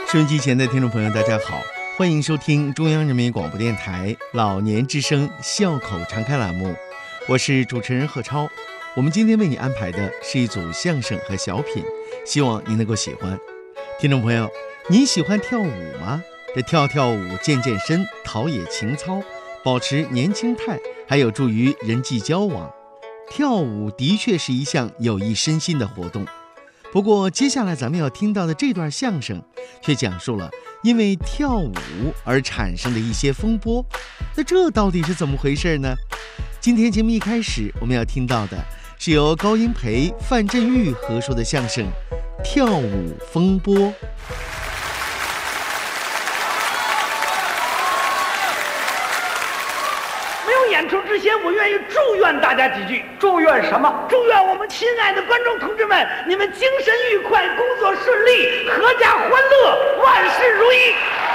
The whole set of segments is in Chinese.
收音机前的听众朋友大家好，欢迎收听中央人民广播电台老年之声笑口常开栏目，我是主持人贺超。我们今天为你安排的是一组相声和小品，希望您能够喜欢。听众朋友，你喜欢跳舞吗？这跳舞健身，陶冶情操，保持年轻态，还有助于人际交往。跳舞的确是一项有益身心的活动。不过接下来咱们要听到的这段相声却讲述了因为跳舞而产生的一些风波，那这到底是怎么回事呢？今天节目一开始我们要听到的是由高英培、范振钰合说的相声《跳舞风波》。 演出之前，我愿意祝愿大家几句。 祝愿什么？ 祝愿我们亲爱的观众同志们，你们精神愉快，工作顺利，阖家欢乐，万事如意。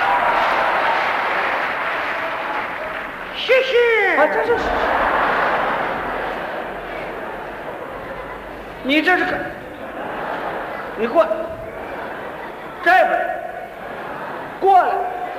谢谢。 啊，这是你这是个，你过这边过来，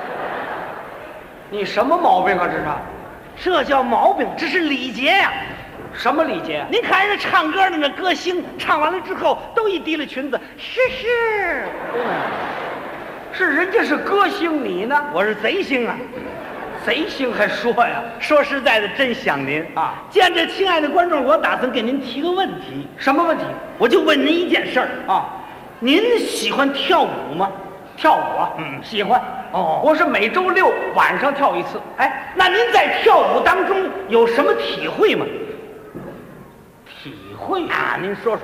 你什么毛病啊？这是？ 这叫毛病，这是礼节呀。 什么礼节？ 您看人家唱歌的那歌星，唱完了之后都一提了裙子，是。 是人家是歌星，你呢？ 我是贼星啊。 贼星还说呀？ 说实在的，真想您啊！见这亲爱的观众，我打算给您提个问题。 什么问题？ 我就问您一件事儿啊，您喜欢跳舞吗？ 跳舞啊？喜欢。哦，我是每周六晚上跳一次。 哎，那您在跳舞当中有什么体会吗？ 体会啊，您说说。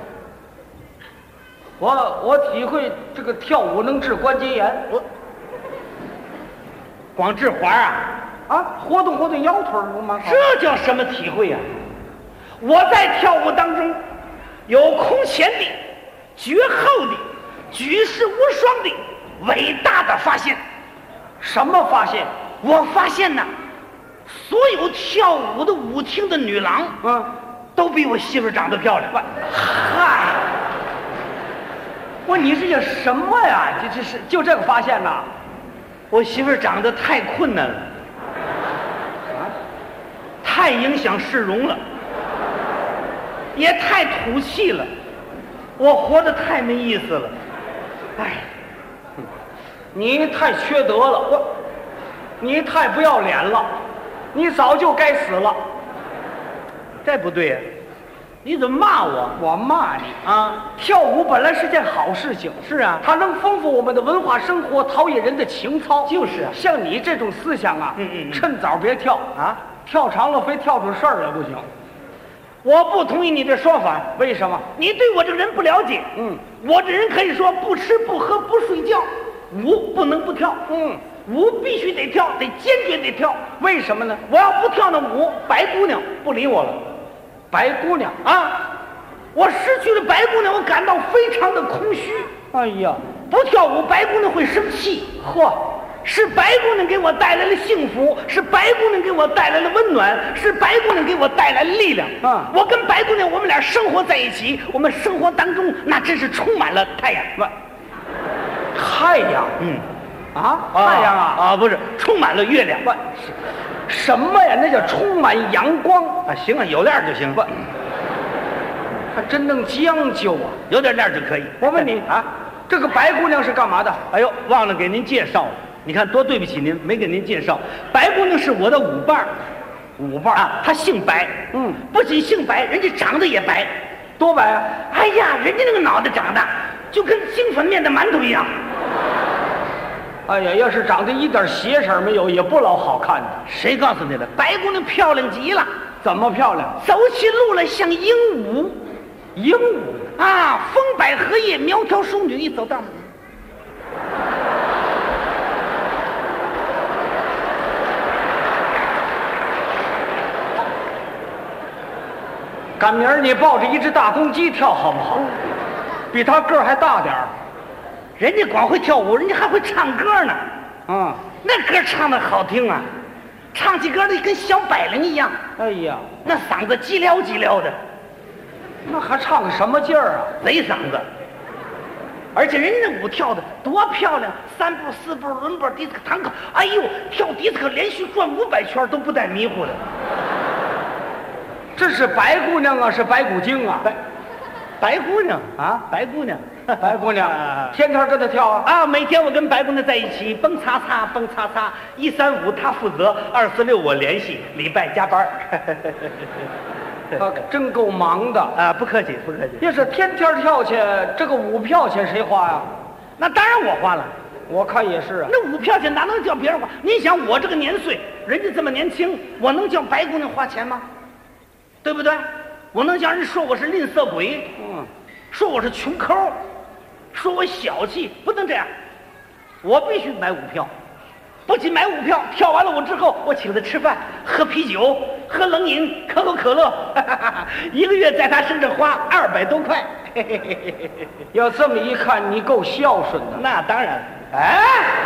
我体会这个跳舞能治关节炎。 光治环啊？ 啊，活动活动腰腿不吗？ 这叫什么体会啊？我在跳舞当中有空前的、绝后的、举世无双的伟大的发现。 什么发现？ 我发现呢，所有跳舞的舞厅的女郎，都比我媳妇长得漂亮。 嗨，你这叫什么呀？就这个发现呐？ 我媳妇长得太困难了，太影响市容了，也太土气了，我活得太没意思了。哎。 你太缺德了，你太不要脸了，你早就该死了。 这不对呀，你怎么骂我？ 我骂你啊！ 跳舞本来是件好事情， 是啊， 它能丰富我们的文化生活，陶冶人的情操。 就是啊， 像你这种思想啊，趁早别跳啊，跳长了非跳出事儿来不行。 我不同意你这说法。 为什么？ 你对我这个人不了解。我这人可以说不吃不喝不睡觉。舞不能不跳，舞必须得跳，得坚决得跳。 为什么呢？ 我要不跳那舞，白姑娘不理我了。 白姑娘啊，我失去了白姑娘，我感到非常的空虚。 哎呀， 不跳舞，白姑娘会生气。是白姑娘给我带来了幸福，是白姑娘给我带来了温暖，是白姑娘给我带来了力量。我跟白姑娘，我们俩生活在一起，我们生活当中那真是充满了太阳。 太阳，太阳啊， 不是，充满了月亮。 什么呀？那叫充满阳光啊！行啊，有亮就行。 还真能将就啊， 有点亮就可以。 我问你啊，这个白姑娘是干嘛的？ 哎呦，忘了给您介绍了。你看多对不起您，没给您介绍。白姑娘是我的舞伴啊，她姓白。不仅姓白，人家长得也白。 多白啊！ 哎呀，人家那个脑袋长得就跟精粉面的馒头一样。 哎呀，要是长得一点邪色没有，也不老好看的。 谁告诉你的？白姑娘漂亮极了。 怎么漂亮？ 走起路来像鹦鹉。 鹦鹉啊，风摆荷叶，苗条淑女，一走道。 赶明儿你抱着一只大公鸡跳好不好？比他个儿还大点儿。 人家光会跳舞，人家还会唱歌呢。那歌唱的好听啊，唱起歌来跟小百灵一样。 哎呀， 那嗓子叽撩叽撩的， 那还唱个什么劲儿啊？ 贼嗓子。 而且人家那舞跳的多漂亮，3步4步轮步迪斯科坦克，哎呦，跳迪斯科连续转500圈都不带迷糊的。 这是白姑娘啊，是白骨精啊？ 白姑娘啊，白姑娘， 白姑娘，天天跟她跳啊？ 啊，每天我跟白姑娘在一起，蹦擦擦，蹦擦擦，1、3、5她负责，2、4、6我联系，礼拜加班。 真够忙的啊！不客气，不客气。 要是天天跳去，这个舞票钱谁花呀？ 那当然我花了， 我看也是啊。 那舞票钱哪能叫别人花？你想我这个年岁，人家这么年轻，我能叫白姑娘花钱吗？对不对？我能叫人说我是吝啬鬼，说我是穷抠，说我小气，不能这样。我必须买舞票，不仅买舞票，跳完了舞之后，我请他吃饭、喝啤酒、喝冷饮、可口可乐，一个月在他身上花200多块。 要这么一看，你够孝顺的。 那当然，哎，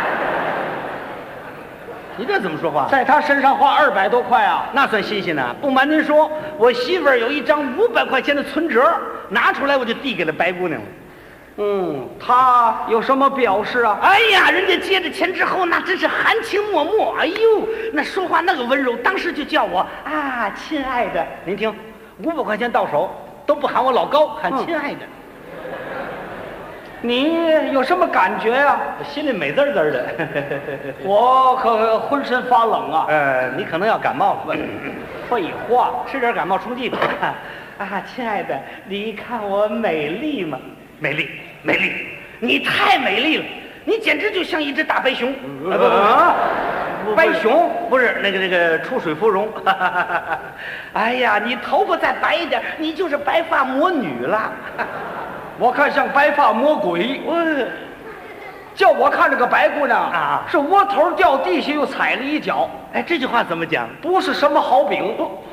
你这怎么说话？ 在他身上花200多块啊？ 那算新鲜的。不瞒您说，我媳妇儿有一张500块钱的存折，拿出来我就递给了白姑娘了。 他有什么表示啊？ 哎呀，人家接着钱之后，那真是含情脉脉。哎呦，那说话那个温柔，当时就叫我啊，亲爱的。您听，500块钱到手都不喊我老高，喊亲爱的。 你有什么感觉呀？ 我心里美滋滋的。 我可浑身发冷啊。 你可能要感冒了。 废话， 吃点感冒冲剂吧。啊，亲爱的，你看我美丽吗？美丽，美丽，你太美丽了，你简直就像一只大白熊。 白熊不是那个出水芙蓉。哎呀，你头发再白一点，你就是白发魔女了。 我看像白发魔鬼。叫我看这个白姑娘啊， 是窝头掉地下又踩了一脚。 哎，这句话怎么讲？ 不是什么好饼。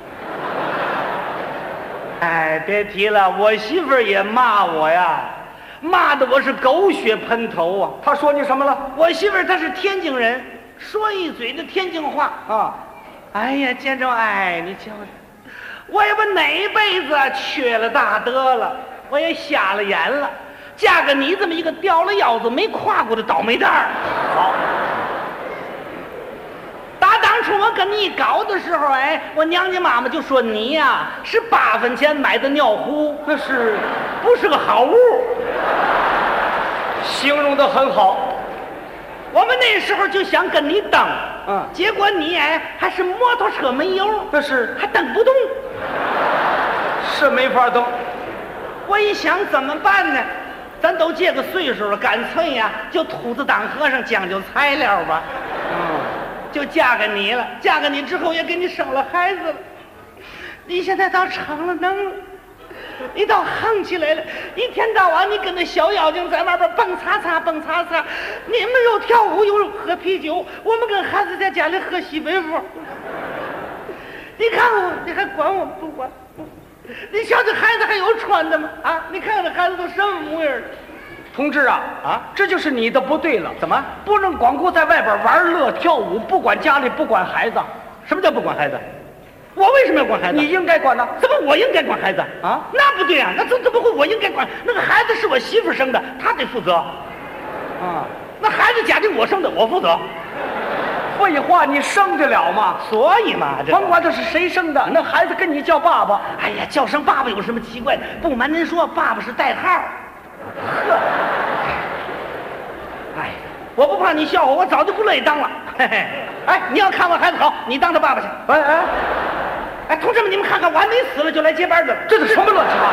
哎，别提了，我媳妇儿也骂我呀，骂的我是狗血喷头啊。 她说你什么了？ 我媳妇儿她是天津人，说一嘴的天津话啊。 哎呀，见着哎，你瞧瞧，我也不哪辈子缺了大德了，我也瞎了眼了，嫁给你这么一个掉了腰子没挎过的倒霉蛋儿。好。当初我跟你搞的时候，哎，我娘家妈妈就说你呀是8分钱买的尿壶， 那是不是个好物？ 形容得很好。 我们那时候就想跟你蹬，结果你哎还是摩托车没油， 那是还蹬不动， 是没法蹬。 我一想怎么办呢？咱都这个岁数了，干脆呀就秃子当和尚，讲究材料吧。就嫁给你了，嫁给你之后也给你生了孩子了，你现在倒成了能了，你倒横起来了，一天到晚你跟那小妖精在外边蹦擦擦蹦擦擦，你们又跳舞又喝啤酒，我们跟孩子在家里喝西北风。你看我，你还管我不管？你瞧这孩子还有穿的吗？啊，你看看这孩子都什么模样了？ 同志啊，这就是你的不对了。 怎么不能光顾在外边玩乐跳舞，不管家里不管孩子？ 什么叫不管孩子？我为什么要管孩子？ 你应该管呢。 怎么我应该管孩子啊？ 那不对啊，那怎么会我应该管？那个孩子是我媳妇生的，她得负责。 啊， 那孩子假定我生的，我负责。 废话，你生得了吗？ 所以嘛， 甭管他是谁生的，那孩子跟你叫爸爸。 哎呀，叫声爸爸有什么奇怪的？不瞒您说，爸爸是代号。呵，哎，我不怕你笑话，我早就不乐意当了。嘿嘿，哎，你要看我孩子好，你当他爸爸去。哎，同志们，你们看看，我还没死了就来接班的， 这是什么乱七八糟？